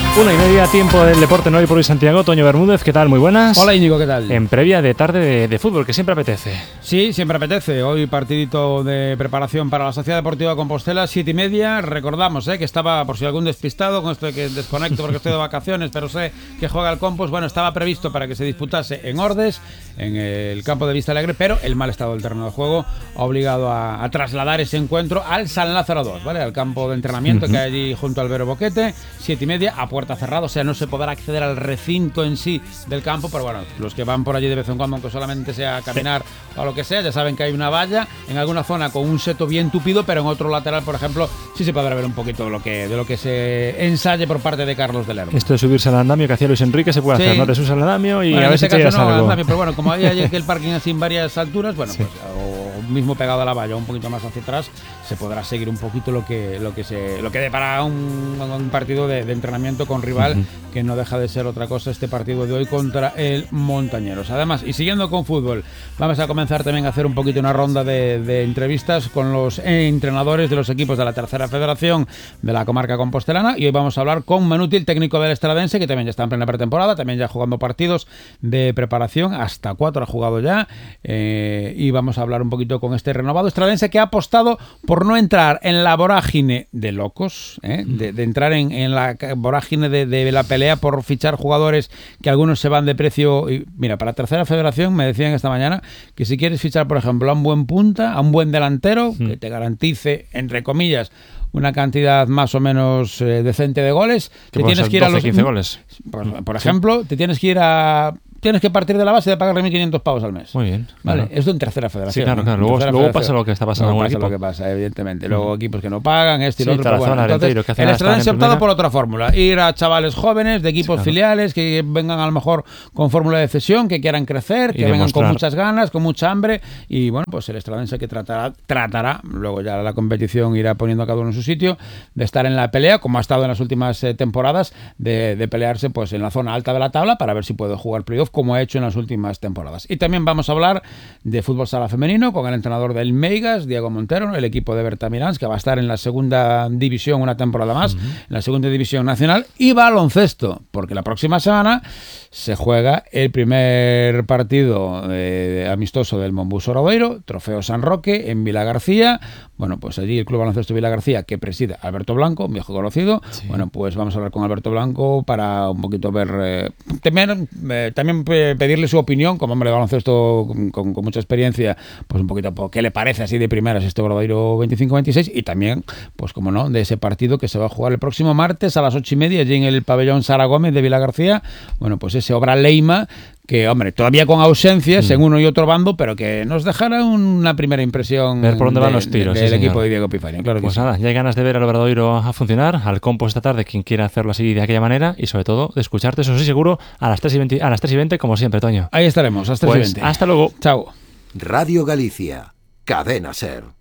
1:30, tiempo del deporte en Hoy por Hoy Santiago. Toño Bermúdez, ¿qué tal? Muy buenas. Hola Íñigo, ¿qué tal? En previa de tarde de fútbol, que siempre apetece. Sí, siempre apetece. Hoy partidito de preparación para la Sociedad Deportiva Compostela, 7:30. Recordamos que estaba, por si algún despistado, con esto de que desconecto porque estoy de vacaciones, pero sé que juega el Compos. Bueno, estaba previsto para que se disputase en Ordes, en el campo de Vista Alegre, pero el mal estado del terreno de juego ha obligado a trasladar ese encuentro al San Lázaro 2, ¿vale? Al campo de entrenamiento que hay allí junto al Vero Boquete, 7:30, a puerta cerrada, o sea, no se podrá acceder al recinto en sí del campo, pero bueno, los que van por allí de vez en cuando, aunque solamente sea a caminar o lo que sea, ya saben que hay una valla en alguna zona con un seto bien tupido, pero en otro lateral, por ejemplo, sí se podrá ver un poquito de lo que se ensaye por parte de Carlos del Lerma. Esto de subirse al andamio que hacía Luis Enrique se puede hacer, ¿no? Te subes al andamio y bueno, a ver si te llegas algo. Andamio, pero bueno, como hay que el parking así en varias alturas, bueno, pues o mismo pegado a la valla, un poquito más hacia atrás, se podrá seguir un poquito lo que depara un partido de entrenamiento con rival que no deja de ser otra cosa este partido de hoy contra el Montañeros. Además, y siguiendo con fútbol, vamos a comenzar también a hacer un poquito una ronda de entrevistas con los entrenadores de los equipos de la tercera federación de la comarca compostelana, y hoy vamos a hablar con Manuti, el técnico del Estradense, que también ya está en plena pretemporada, también ya jugando partidos de preparación, hasta 4 ha jugado ya, y vamos a hablar un poquito con este renovado Estradense que ha apostado por no entrar en la vorágine de locos, de entrar en la vorágine de la pelea por fichar jugadores que algunos se van de precio. Y mira, para la tercera federación me decían esta mañana que si quieres fichar, por ejemplo, a un buen punta, a un buen delantero, que te garantice, entre comillas, una cantidad más o menos decente de goles, te tienes que ir 12, 15 goles. Por ejemplo, te tienes que ir a... Tienes que partir de la base de pagarle 1.500 pavos al mes. Muy bien. Vale, claro. Esto en tercera federación. Sí, claro. Luego pasa lo que está pasando en algún equipo. Lo que pasa, evidentemente. Luego equipos que no pagan, y lo otro. Pero bueno, entonces, el Estradense ha optado por otra fórmula. Ir a chavales jóvenes de equipos filiales que vengan a lo mejor con fórmula de cesión, que quieran crecer, que vengan con muchas ganas, con mucha hambre. Y bueno, pues el Estradense que tratará, luego ya la competición irá poniendo a cada uno en su sitio, de estar en la pelea, como ha estado en las últimas temporadas, de pelearse pues en la zona alta de la tabla para ver si puede jugar playoff, como ha hecho en las últimas temporadas. Y también vamos a hablar de fútbol sala femenino con el entrenador del Meigas, Diego Montero, el equipo de Berta Milans, que va a estar en la segunda división una temporada más, en la segunda división nacional, y baloncesto, porque la próxima semana se juega el primer partido amistoso del Monbus Orobeiro, Trofeo San Roque, en Vilagarcía. Bueno, pues allí el Club Baloncesto Vilagarcía, que preside Alberto Blanco, un viejo conocido. Sí. Bueno, pues vamos a hablar con Alberto Blanco para un poquito ver, también pedirle su opinión, como hombre de baloncesto con mucha experiencia, pues un poquito qué le parece así de primeras este Obradoiro 25-26, y también, pues como no, de ese partido que se va a jugar el próximo martes a las 8:30 allí en el pabellón Sara Gómez de Vilagarcía. Bueno, pues ese Obra Leima, que, hombre, todavía con ausencias en uno y otro bando, pero que nos dejará una primera impresión ver por dónde van los tiros del equipo de Diego Epifanio. Claro que pues sí. Nada, ya hay ganas de ver al Obradoiro a funcionar, al Compos esta tarde, quien quiera hacerlo así de aquella manera, y sobre todo de escucharte, eso sí, seguro, a las 3:20, como siempre, Toño. Ahí estaremos, a las 3:20. Hasta luego. Chao. Radio Galicia, Cadena SER.